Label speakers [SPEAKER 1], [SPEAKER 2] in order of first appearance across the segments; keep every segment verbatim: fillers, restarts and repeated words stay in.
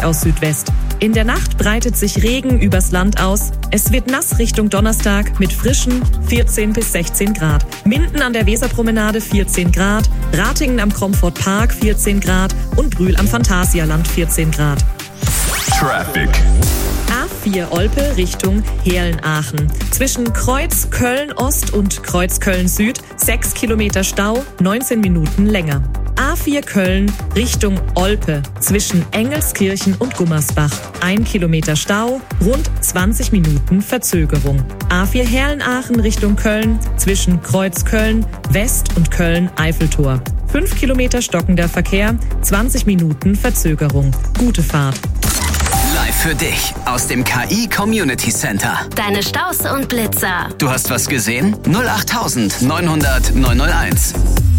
[SPEAKER 1] Wind aus Südwest. In der Nacht breitet sich Regen übers Land aus. Es wird nass Richtung Donnerstag mit frischen vierzehn bis sechzehn Grad. Minden an der Weserpromenade vierzehn Grad, Ratingen am Comfort Park vierzehn Grad und Brühl am Phantasialand vierzehn Grad.
[SPEAKER 2] Traffic.
[SPEAKER 1] A vier Olpe Richtung Heerlen-Aachen. Zwischen Kreuz Köln-Ost und Kreuz Köln-Süd sechs Kilometer Stau, neunzehn Minuten länger. A vier Köln Richtung Olpe zwischen Engelskirchen und Gummersbach. ein Kilometer Stau, rund zwanzig Minuten Verzögerung. A vier Heerlen-Aachen Richtung Köln zwischen Kreuz Köln West und Köln Eiffeltor. fünf Kilometer stockender Verkehr, zwanzig Minuten Verzögerung. Gute Fahrt.
[SPEAKER 3] Live für dich aus dem K I Community Center.
[SPEAKER 4] Deine Staus und Blitzer.
[SPEAKER 3] Du hast was gesehen? null acht neunhundert neunhunderteins.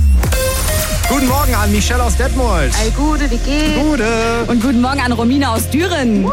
[SPEAKER 5] Guten Morgen an Michelle aus Detmold.
[SPEAKER 6] Ey, Gute, wie geht's?
[SPEAKER 5] Gute.
[SPEAKER 6] Und guten Morgen an Romina aus Düren.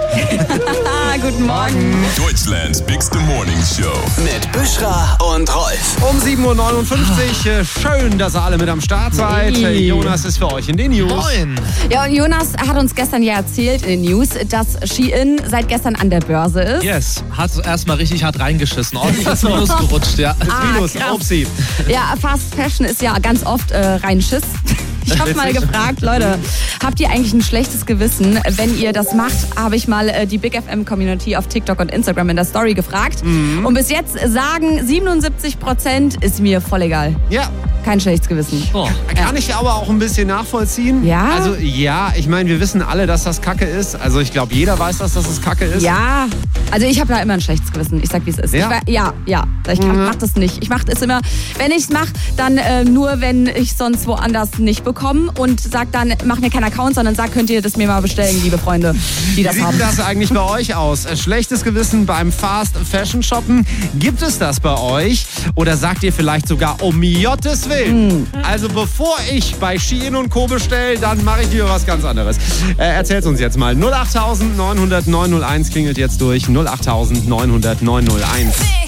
[SPEAKER 6] Guten Morgen.
[SPEAKER 2] Deutschlands Bigste Morning Show.
[SPEAKER 3] Mit Büschra und Rolf.
[SPEAKER 5] Um sieben Uhr neunundfünfzig. Äh, Schön, dass ihr alle mit am Start seid.
[SPEAKER 6] Hey.
[SPEAKER 5] Äh, Jonas ist für euch in den News.
[SPEAKER 7] Moin.
[SPEAKER 6] Ja, und Jonas hat uns gestern ja erzählt in den News, dass Shein seit gestern an der Börse ist.
[SPEAKER 7] Yes, hat erstmal richtig hart reingeschissen. Ordentlich ins Minus gerutscht, ja.
[SPEAKER 6] Ah,
[SPEAKER 5] Minus,
[SPEAKER 6] krass.
[SPEAKER 5] Upsi.
[SPEAKER 6] Ja, Fast Fashion ist ja ganz oft äh, rein Schiss. Ich habe mal gefragt, Leute, habt ihr eigentlich ein schlechtes Gewissen, wenn ihr das macht? Habe ich mal äh, die Big F M Community auf TikTok und Instagram in der Story gefragt. Mhm. Und bis jetzt sagen siebenundsiebzig Prozent ist mir voll egal.
[SPEAKER 5] Ja.
[SPEAKER 6] Kein schlechtes Gewissen.
[SPEAKER 7] Oh.
[SPEAKER 5] Kann ich aber auch ein bisschen nachvollziehen.
[SPEAKER 6] Ja?
[SPEAKER 5] Also ja, ich meine, wir wissen alle, dass das Kacke ist. Also ich glaube, jeder weiß, dass das Kacke ist.
[SPEAKER 6] Ja, also ich habe da immer ein schlechtes Gewissen. Ich sag, wie es ist.
[SPEAKER 5] Ja?
[SPEAKER 6] Ich, war- ja, ja. Ich kann,
[SPEAKER 5] Mhm.
[SPEAKER 6] mach das nicht. Ich mache es immer, wenn ich es mache, dann äh, nur, wenn ich sonst woanders nicht bekomme und sag dann, mach mir keinen Account, sondern sag, könnt ihr das mir mal bestellen, liebe Freunde, die
[SPEAKER 5] Wie
[SPEAKER 6] das
[SPEAKER 5] sieht
[SPEAKER 6] haben.
[SPEAKER 5] das eigentlich bei euch aus? Schlechtes Gewissen beim Fast Fashion Shoppen? Gibt es das bei euch? Oder sagt ihr vielleicht sogar, um Jottes Willen? Also bevor ich bei Shein und Co. bestelle, dann mache ich lieber was ganz anderes. Äh, erzähl's uns jetzt mal. null acht neunhundert neunhunderteins klingelt jetzt durch. null acht neunhundert neunhunderteins.